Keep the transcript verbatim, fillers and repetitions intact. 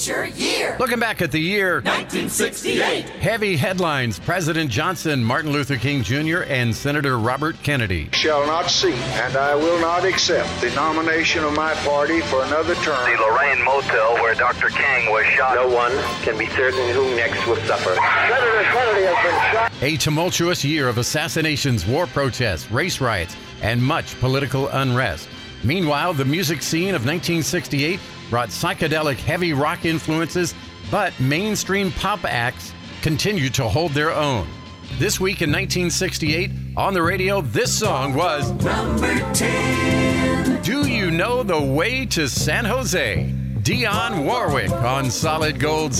feature year. Looking back at the year nineteen sixty-eight. Heavy headlines: President Johnson, Martin Luther King Junior, and Senator Robert Kennedy. Shall not seek, and I will not accept the nomination of my party for another term. The Lorraine Motel where Doctor King was shot. No one can be certain who next will suffer. Senator Kennedy has been shot. A tumultuous year of assassinations, war protests, race riots, and much political unrest. Meanwhile, the music scene of nineteen sixty-eight brought psychedelic heavy rock influences, but mainstream pop acts continued to hold their own. This week in nineteen sixty-eight, on the radio, this song was Number ten. Do You Know the Way to San Jose? Dionne Warwick on Solid Gold